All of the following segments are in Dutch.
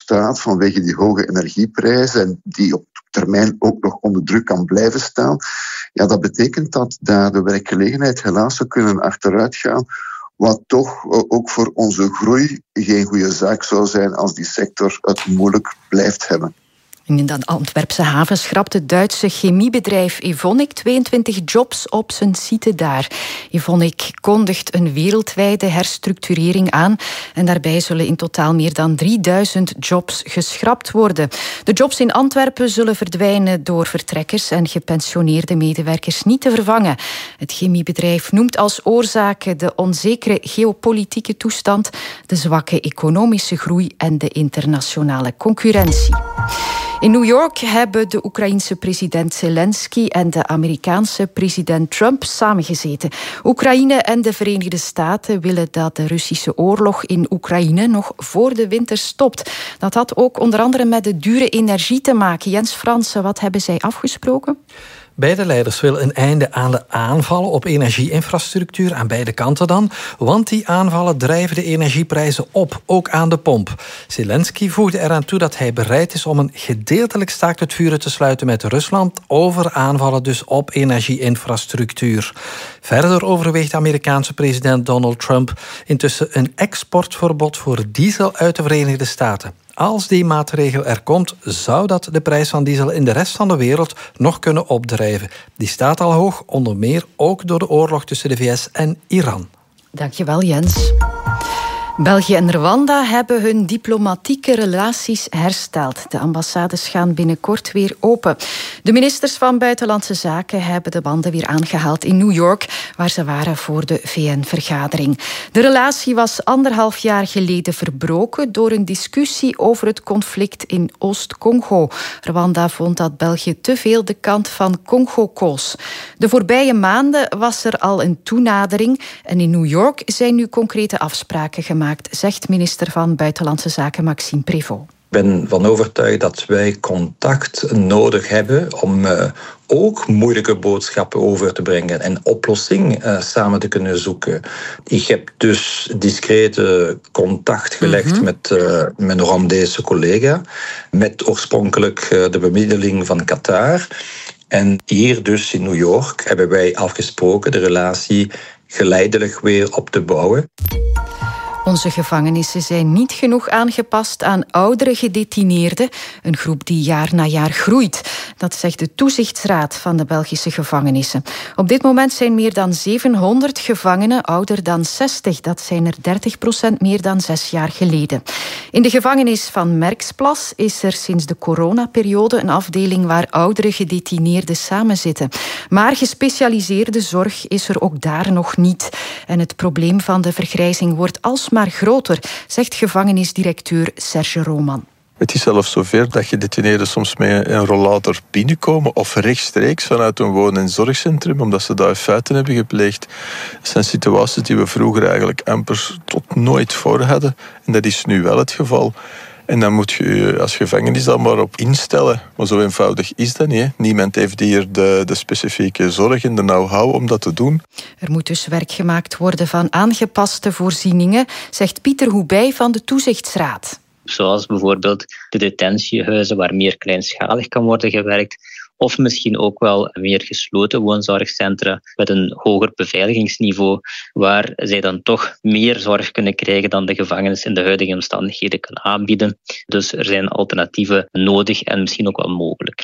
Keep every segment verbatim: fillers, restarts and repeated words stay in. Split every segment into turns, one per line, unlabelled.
staat vanwege die hoge energieprijzen en die op termijn ook nog onder druk kan blijven staan, ja, dat betekent dat daar de werkgelegenheid helaas zou kunnen achteruit gaan, wat toch ook voor onze groei geen goede zaak zou zijn als die sector het moeilijk blijft hebben.
In de Antwerpse haven schrapt het Duitse chemiebedrijf Evonik tweeëntwintig jobs op zijn site daar. Evonik kondigt een wereldwijde herstructurering aan en daarbij zullen in totaal meer dan drieduizend jobs geschrapt worden. De jobs in Antwerpen zullen verdwijnen door vertrekkers en gepensioneerde medewerkers niet te vervangen. Het chemiebedrijf noemt als oorzaken de onzekere geopolitieke toestand, de zwakke economische groei en de internationale concurrentie. In New York hebben de Oekraïense president Zelensky en de Amerikaanse president Trump samengezeten. Oekraïne en de Verenigde Staten willen dat de Russische oorlog in Oekraïne nog voor de winter stopt. Dat had ook onder andere met de dure energie te maken. Jens Fransen, wat hebben zij afgesproken?
Beide leiders willen een einde aan de aanvallen op energieinfrastructuur, aan beide kanten dan, want die aanvallen drijven de energieprijzen op, ook aan de pomp. Zelensky voegde eraan toe dat hij bereid is om een gedeeltelijk staakt het vuren te sluiten met Rusland over aanvallen dus op energieinfrastructuur. Verder overweegt de Amerikaanse president Donald Trump intussen een exportverbod voor diesel uit de Verenigde Staten. Als die maatregel er komt, zou dat de prijs van diesel in de rest van de wereld nog kunnen opdrijven. Die staat al hoog, onder meer ook door de oorlog tussen de V S en Iran.
Dankjewel, Jens. België en Rwanda hebben hun diplomatieke relaties hersteld. De ambassades gaan binnenkort weer open. De ministers van Buitenlandse Zaken hebben de banden weer aangehaald in New York, waar ze waren voor de V N-vergadering. De relatie was anderhalf jaar geleden verbroken door een discussie over het conflict in Oost-Congo. Rwanda vond dat België te veel de kant van Congo koos. De voorbije maanden was er al een toenadering en in New York zijn nu concrete afspraken gemaakt, zegt minister van Buitenlandse Zaken Maxime Prévost.
Ik ben van overtuigd dat wij contact nodig hebben om uh, ook moeilijke boodschappen over te brengen en oplossing uh, samen te kunnen zoeken. Ik heb dus discrete contact gelegd mm-hmm. met uh, mijn Rwandese collega, met oorspronkelijk uh, de bemiddeling van Qatar. En hier dus in New York hebben wij afgesproken de relatie geleidelijk weer op te bouwen.
Onze gevangenissen zijn niet genoeg aangepast aan oudere gedetineerden, een groep die jaar na jaar groeit. Dat zegt de toezichtsraad van de Belgische gevangenissen. Op dit moment zijn meer dan zevenhonderd gevangenen ouder dan zestig. Dat zijn er dertig procent meer dan zes jaar geleden. In de gevangenis van Merksplas is er sinds de coronaperiode een afdeling waar oudere gedetineerden samenzitten. Maar gespecialiseerde zorg is er ook daar nog niet. En het probleem van de vergrijzing wordt alsmaar maar groter, zegt gevangenisdirecteur Serge Roman.
Het is zelfs zover dat gedetineerden soms met een rollator binnenkomen of rechtstreeks vanuit een woon- en zorgcentrum, omdat ze daar feiten hebben gepleegd. Dat zijn situaties die we vroeger eigenlijk amper tot nooit voor hadden. En dat is nu wel het geval. En dan moet je als gevangenis dan maar op instellen. Maar zo eenvoudig is dat niet. Hè. Niemand heeft hier de, de specifieke zorg en de know-how om dat te doen.
Er moet dus werk gemaakt worden van aangepaste voorzieningen, zegt Pieter Hoebij van de Toezichtsraad.
Zoals bijvoorbeeld de detentiehuizen waar meer kleinschalig kan worden gewerkt. Of misschien ook wel meer gesloten woonzorgcentra met een hoger beveiligingsniveau, waar zij dan toch meer zorg kunnen krijgen dan de gevangenis in de huidige omstandigheden kan aanbieden. Dus er zijn alternatieven nodig en misschien ook wel mogelijk.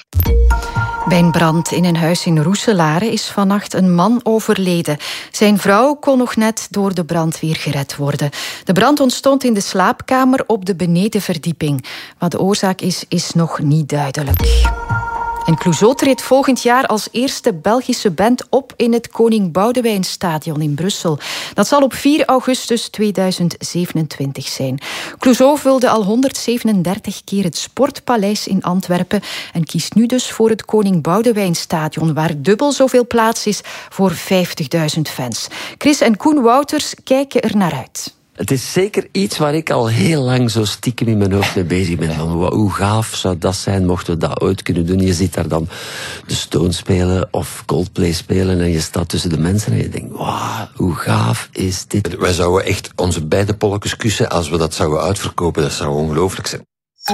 Bij een brand in een huis in Roeselare is vannacht een man overleden. Zijn vrouw kon nog net door de brandweer gered worden. De brand ontstond in de slaapkamer op de benedenverdieping. Wat de oorzaak is, is nog niet duidelijk. En Clouseau treedt volgend jaar als eerste Belgische band op in het Koning Boudewijnstadion in Brussel. Dat zal op vier augustus tweeduizend zevenentwintig zijn. Clouseau vulde al honderdzevenendertig keer het Sportpaleis in Antwerpen en kiest nu dus voor het Koning Boudewijnstadion, waar dubbel zoveel plaats is voor vijftigduizend fans. Chris en Koen Wouters kijken er naar uit.
Het is zeker iets waar ik al heel lang zo stiekem in mijn hoofd mee bezig ben. Van, hoe gaaf zou dat zijn, mochten we dat ooit kunnen doen. Je ziet daar dan de Stones spelen of Coldplay spelen en je staat tussen de mensen en je denkt, wauw, hoe gaaf is dit?
Wij zouden echt onze beide polletjes kussen als we dat zouden uitverkopen. Dat zou ongelooflijk zijn.